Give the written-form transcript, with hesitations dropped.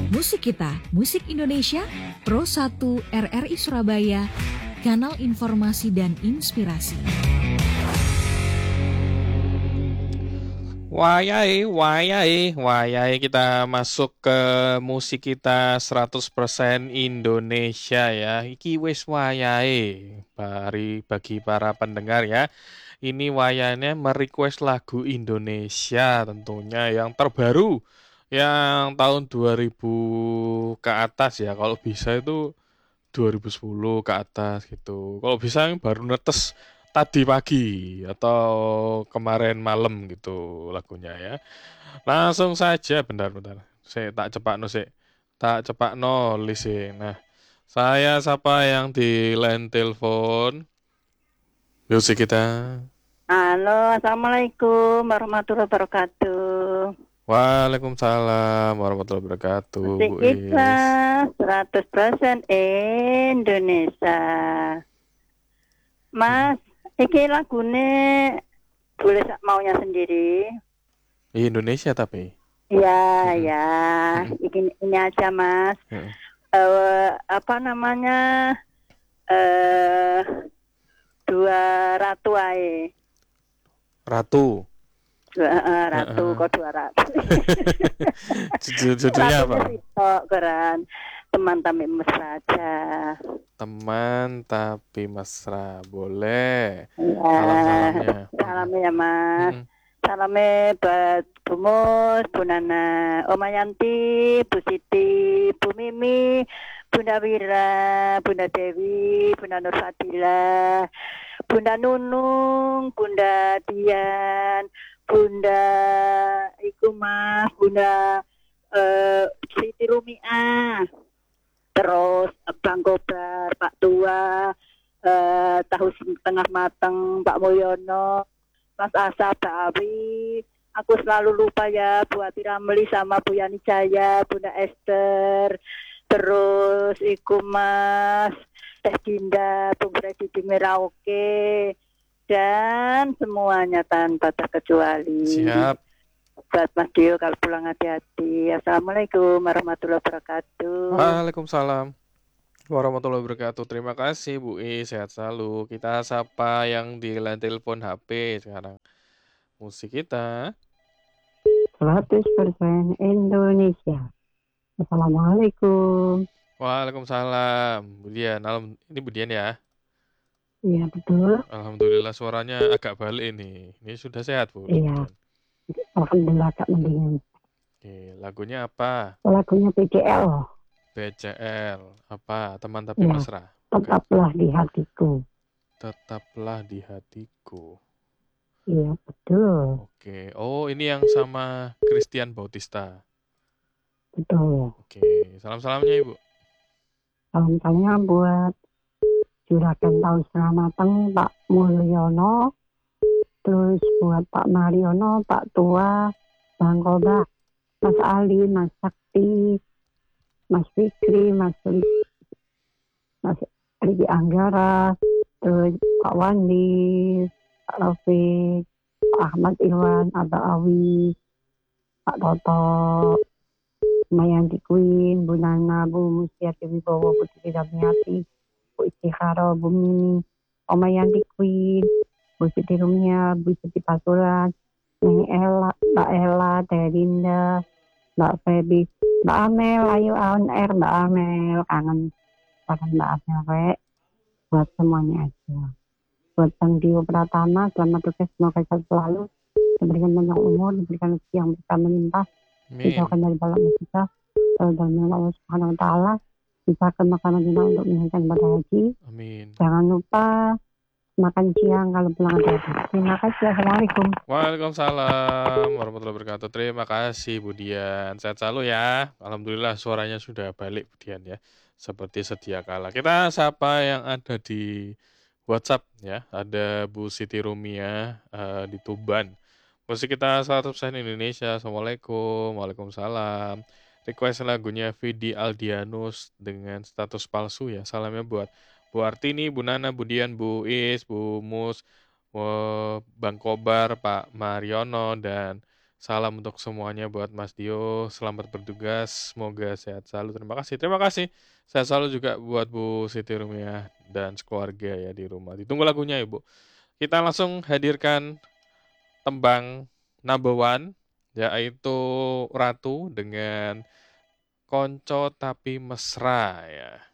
Musik Kita, Musik Indonesia, Pro 1 RRI Surabaya, Kanal Informasi dan Inspirasi. Wayai kita masuk ke musik kita 100% Indonesia ya. Iki wis wayai bagi para pendengar ya. Ini wayanya merequest lagu Indonesia tentunya yang terbaru yang tahun 2000 ke atas ya. Kalau bisa itu 2010 ke atas gitu. Kalau bisa yang baru netes tadi pagi atau kemarin malam gitu lagunya ya. Langsung saja bentar. Saya tak cepakno list sih. Nah, saya siapa yang di line telepon? Musik kita. Halo, Assalamualaikum warahmatullahi wabarakatuh. Waalaikumsalam warahmatullahi wabarakatuh, Musik Bu kita Is. 100% Indonesia. Mas, iki lagune boleh maunya sendiri? Indonesia tapi. Ya, ini aja Mas. Apa namanya? Dua ratu ae. Ratu. Ratu kok 200. Judulnya apa? Keren. Teman tapi mesra aja. Teman tapi mesra, boleh. Ya, salamnya ya Mas. Salamnya buat Bu Mus, Bu Nana, Oma Yanti, Bu Siti, Bu Mimi, Bunda Wira, Bunda Dewi, Bunda Nur Fadila, Bunda Nunung, Bunda Dian, Bunda Ikumah, Bunda Siti Rumiah, terus Bang Kobar, Pak Tua, tahu setengah mateng, Pak Mulyono, Mas Asa, Pak Awi. Aku selalu lupa ya Bu Ati Ramli sama Bu Yani Jaya, Bunda Esther, terus Iku Mas Teh Dinda, Bung Freddy di Merauke, dan semuanya tanpa terkecuali. Siap. Buat Mas Dio kalau pulang hati-hati. Assalamualaikum warahmatullahi wabarakatuh. Waalaikumsalam warahmatullahi wabarakatuh. Terima kasih Bu I, sehat selalu. Kita sapa yang di line telepon HP sekarang. Musik kita 100% Indonesia. Assalamualaikum. Waalaikumsalam. Bu Dian, ini Bu Dian ya? Iya betul. Alhamdulillah suaranya agak balik ini. Ini sudah sehat Bu? Iya. Alhamdulillah agak mendingan. Oke, lagunya apa? Lagunya PCL. PCL. Apa? Teman tapi ya, mesra. Tetaplah di hatiku. Tetaplah di hatiku. Iya betul. Oke. Oh, ini yang sama Christian Bautista. Betul. Oke. Salam-salamnya Ibu. Salam-salamnya buat Juragan Tahu Setengah Mateng, Pak Mulyono, terus buat Pak Mariono, Pak Tua, Bang Koba, Mas Ali, Mas Sakti, Mas Fikri, Mas Riki Anggara, terus Pak Wandi, Pak Rafiq, Pak Ahmad Irwan, Abah Awi, Pak Toto, Mayanti Queen, Bu Nana, Bu Mustiati Wibowo, Putri Damiati, Bu Istikharo, Bu Mimi, Oma Yanti Queen, Bu Siti Rumia, Bu Siti Pasulan, Neng Ella, Mbak Ella, Teh Dinda, Mbak Febi, Mbak Amel, ayo on air Mbak Amel, kangen Mbak Amel, Rek. Buat semuanya aja. Buat Bang Dio Pratama, selamat tugas, semoga sehat selalu, diberikan banyak umur, diberikan rezeki yang bisa melimpah, dijauhkan dari balak musibah, dan Allah Subhanahu Wa Taala, bisa ke makanan kita untuk menunaikan ibadah haji. Amin. Jangan lupa makan siang kalau pulang hati-hati. Terima kasih. Assalamualaikum. Waalaikumsalam warahmatullahi wabarakatuh. Terima kasih Bu Dian. Sehat selalu ya. Alhamdulillah suaranya sudah balik Bu Dian ya. Seperti sedia kala. Kita sapa yang ada di WhatsApp ya. Ada Bu Siti Rumia di Tuban. Musik kita 100% Indonesia. Assalamualaikum. Waalaikumsalam. Request lagunya Vidi Aldianus dengan status palsu ya. Salamnya buat Bu Artini, Bu Nana, Bu Dian, Bu Is, Bu Mus, Bang Kobar, Pak Mariono, dan Salam untuk semuanya buat Mas Dio. Selamat bertugas. Semoga sehat selalu. Terima kasih. Terima kasih. Sehat selalu juga buat Bu Siti Rumiah dan sekeluarga ya di rumah. Ditunggu lagunya Ibu. Kita langsung hadirkan tembang number one, yaitu Ratu dengan Konco Tapi Mesra ya.